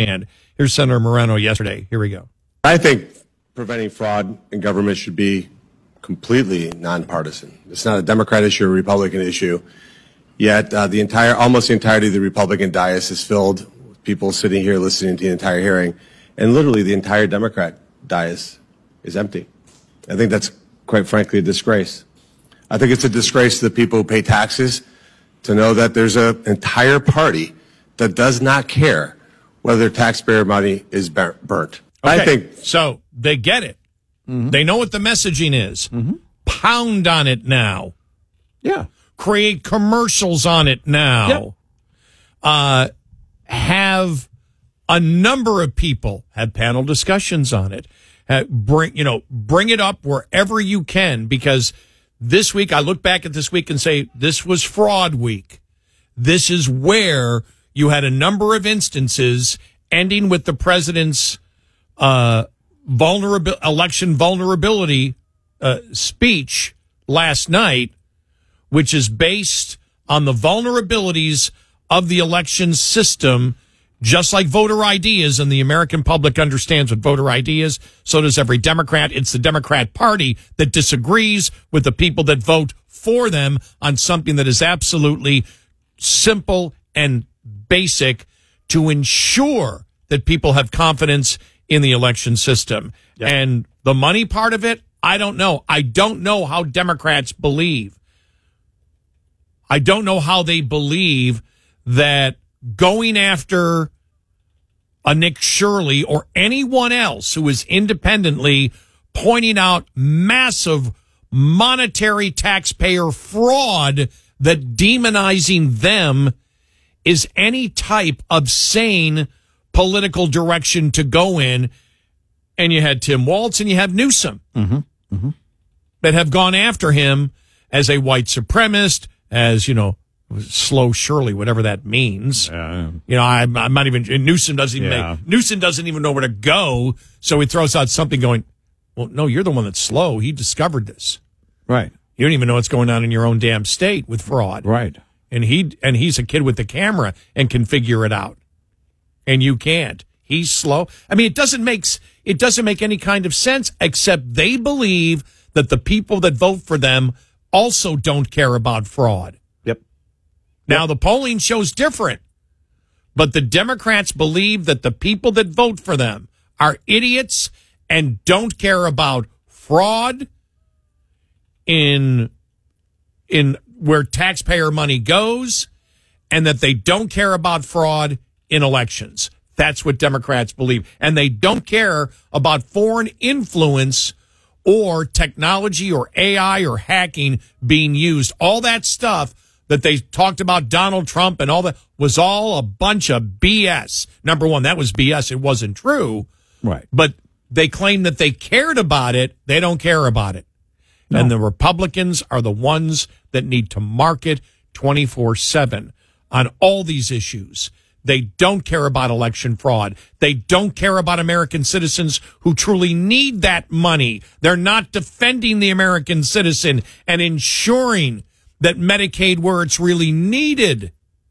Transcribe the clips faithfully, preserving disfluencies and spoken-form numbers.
hand. Here's Senator Moreno yesterday. Here we go. I think preventing fraud in government should be completely nonpartisan. It's not a Democrat issue or a Republican issue. Yet uh, the entire, almost the entirety of the Republican dais is filled with people sitting here listening to the entire hearing, and literally the entire Democrat dais is empty. I think that's, quite frankly, a disgrace. I think it's a disgrace to the people who pay taxes to know that there's an entire party that does not care whether taxpayer money is burnt. Okay. I think so. They get it. Mm-hmm. They know what the messaging is. Mm-hmm. Pound on it now. Yeah. Create commercials on it now. Yep. Uh, have a number of people have panel discussions on it. Uh, bring you know bring it up wherever you can, because this week I look back at this week and say this was fraud week. This is where you had a number of instances ending with the president's uh, vulnerability, election vulnerability uh, speech last night, which is based on the vulnerabilities of the election system, just like voter I D is, and the American public understands what voter I D is. So does every Democrat. It's the Democrat Party that disagrees with the people that vote for them on something that is absolutely simple and basic to ensure that people have confidence in the election system. Yeah. And the money part of it, I don't know. I don't know how Democrats believe. I don't know how they believe that going after a Nick Shirley or anyone else who is independently pointing out massive monetary taxpayer fraud, that demonizing them is any type of sane political direction to go in. And you had Tim Walz and you have Newsom mm-hmm. Mm-hmm. that have gone after him as a white supremacist, as, you know, slow Shirley, whatever that means. Uh, you know, I'm, I'm not even, Newsom doesn't even yeah. make, Newsom doesn't even know where to go. So he throws out something going, well, no, you're the one that's slow. He discovered this. Right. You don't even know what's going on in your own damn state with fraud. Right. And he, and he's a kid with the camera and can figure it out. And you can't. He's slow. I mean, it doesn't make, it doesn't make any kind of sense, except they believe that the people that vote for them also don't care about fraud. Yep. Now, yep. the polling shows different, but the Democrats believe that the people that vote for them are idiots and don't care about fraud in, in where taxpayer money goes, and that they don't care about fraud in elections. That's what Democrats believe. And they don't care about foreign influence or technology or A I or hacking being used. All that stuff that they talked about, Donald Trump and all that, was all a bunch of B S. Number one, that was B S. It wasn't true. Right. But they claim that they cared about it. They don't care about it. No. And the Republicans are the ones that need to market twenty-four seven on all these issues. They don't care about election fraud. They don't care about American citizens who truly need that money. They're not defending the American citizen and ensuring that Medicaid, where it's really needed,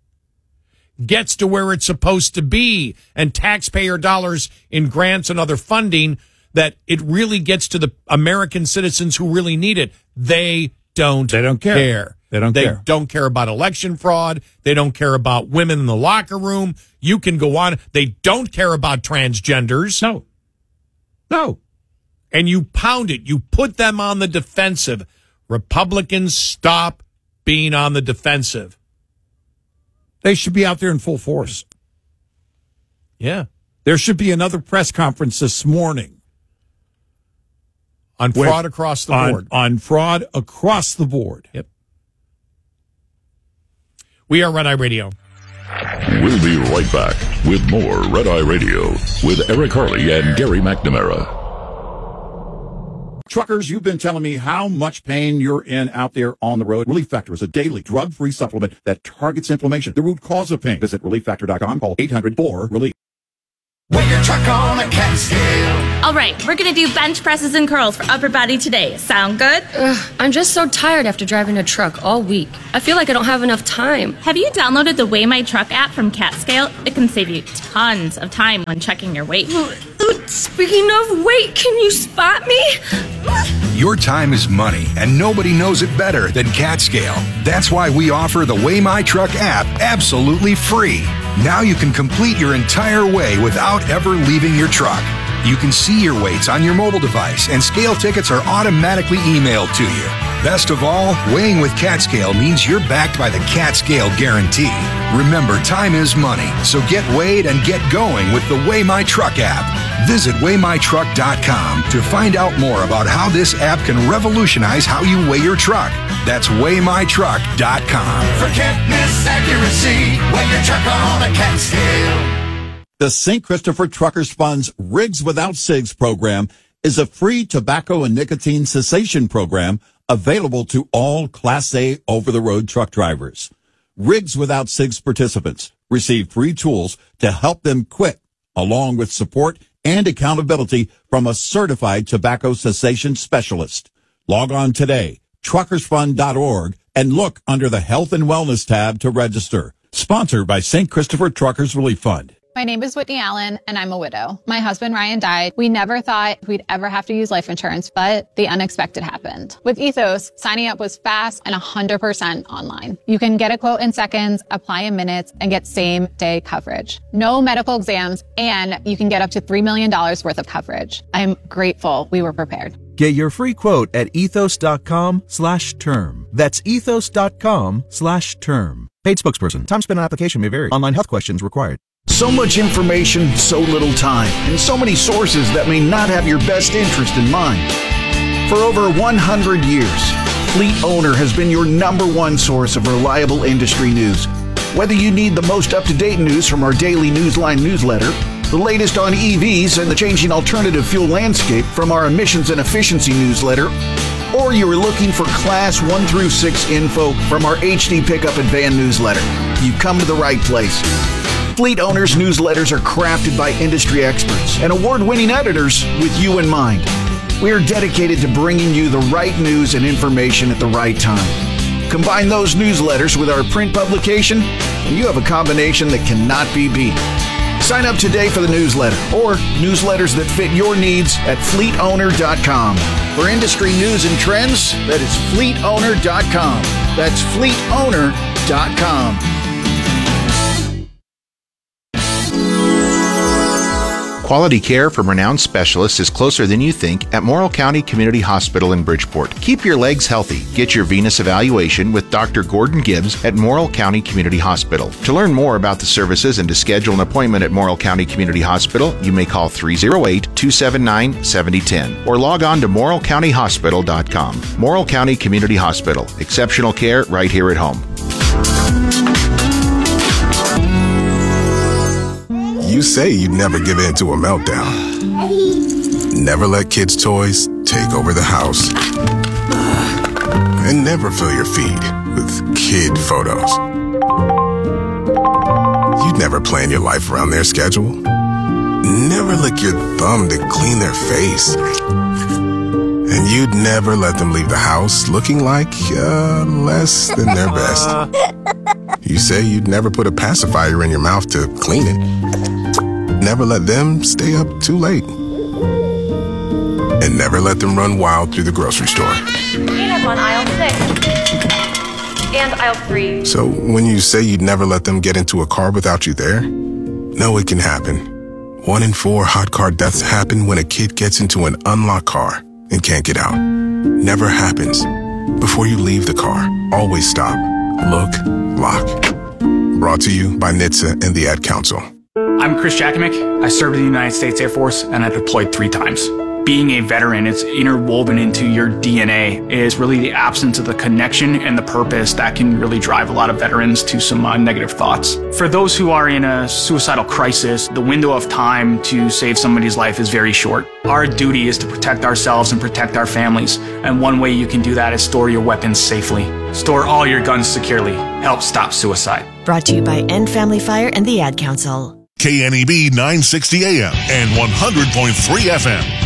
gets to where it's supposed to be, and taxpayer dollars in grants and other funding, that it really gets to the American citizens who really need it. They don't, they don't care. care. They don't they care. They don't care about election fraud. They don't care about women in the locker room. You can go on. They don't care about transgenders. No. No. And you pound it. You put them on the defensive. Republicans, stop being on the defensive. They should be out there in full force. Yeah. There should be another press conference this morning. On fraud with, across the board. On, on fraud across the board. Yep. We are Red Eye Radio. We'll be right back with more Red Eye Radio with Eric Harley and Gary McNamara. Truckers, you've been telling me how much pain you're in out there on the road. Relief Factor is a daily drug-free supplement that targets inflammation, the root cause of pain. Visit relief factor dot com. Call eight hundred four relief. Weigh your truck on a cat scale. All right, we're going to do bench presses and curls for upper body today. Sound good? Ugh, I'm just so tired after driving a truck all week. I feel like I don't have enough time. Have you downloaded the Weigh My Truck app from CatScale? It can save you tons of time when checking your weight. Speaking of weight, can you spot me? Your time is money, and nobody knows it better than CatScale. That's why we offer the Weigh My Truck app absolutely free. Now you can complete your entire weigh without ever leaving your truck. You can see your weights on your mobile device, and scale tickets are automatically emailed to you. Best of all, weighing with CatScale means you're backed by the CatScale Guarantee. Remember, time is money, so get weighed and get going with the Weigh My Truck app. Visit weigh my truck dot com to find out more about how this app can revolutionize how you weigh your truck. That's weigh my truck dot com. Forget miss accuracy. Weigh your truck on a cat scale. The Saint Christopher Truckers Fund's Rigs Without Cigs program is a free tobacco and nicotine cessation program available to all Class A over-the-road truck drivers. Rigs Without Cigs participants receive free tools to help them quit, along with support and accountability from a certified tobacco cessation specialist. Log on today, truckers fund dot org, and look under the Health and Wellness tab to register. Sponsored by Saint Christopher Truckers Relief Fund. My name is Whitney Allen, and I'm a widow. My husband, Ryan, died. We never thought we'd ever have to use life insurance, but the unexpected happened. With Ethos, signing up was fast and one hundred percent online. You can get a quote in seconds, apply in minutes, and get same-day coverage. No medical exams, and you can get up to three million dollars worth of coverage. I'm grateful we were prepared. Get your free quote at ethos.com slash term. That's ethos.com slash term. Paid spokesperson. Time spent on application may vary. Online health questions required. So much information, so little time, and so many sources that may not have your best interest in mind. For over one hundred years, Fleet Owner has been your number one source of reliable industry news. Whether you need the most up-to-date news from our daily Newsline newsletter, the latest on E Vs and the changing alternative fuel landscape from our emissions and efficiency newsletter, or you are looking for Class one through six info from our H D Pickup and Van newsletter, you've come to the right place. Fleet Owners newsletters are crafted by industry experts and award-winning editors with you in mind. We are dedicated to bringing you the right news and information at the right time. Combine those newsletters with our print publication, and you have a combination that cannot be beat. Sign up today for the newsletter or newsletters that fit your needs at fleet owner dot com. For industry news and trends, that is fleet owner dot com. That's fleet owner dot com. Quality care from renowned specialists is closer than you think at Morrill County Community Hospital in Bridgeport. Keep your legs healthy. Get your venous evaluation with Doctor Gordon Gibbs at Morrill County Community Hospital. To learn more about the services and to schedule an appointment at Morrill County Community Hospital, you may call three oh eight, two seven nine, seven oh one oh or log on to morrill county hospital dot com. Morrill County Community Hospital. Exceptional care right here at home. You say you'd never give in to a meltdown. Never let kids' toys take over the house. And never fill your feed with kid photos. You'd never plan your life around their schedule. Never lick your thumb to clean their face. And you'd never let them leave the house looking like, uh, less than their best. You say you'd never put a pacifier in your mouth to clean it. Never let them stay up too late. And never let them run wild through the grocery store. Peanut on aisle six. And aisle three. So when you say you'd never let them get into a car without you there, no, it can happen. One in four hot car deaths happen when a kid gets into an unlocked car and can't get out. Never happens. Before you leave the car, always stop, look, lock. Brought to you by N H T S A and the Ad Council. I'm Chris Jakimick. I served in the United States Air Force and I deployed three times. Being a veteran, it's interwoven into your D N A. It is really the absence of the connection and the purpose that can really drive a lot of veterans to some uh, negative thoughts. For those who are in a suicidal crisis, the window of time to save somebody's life is very short. Our duty is to protect ourselves and protect our families. And one way you can do that is store your weapons safely. Store all your guns securely. Help stop suicide. Brought to you by End Family Fire and the Ad Council. K N E B nine sixty A M and one hundred point three F M.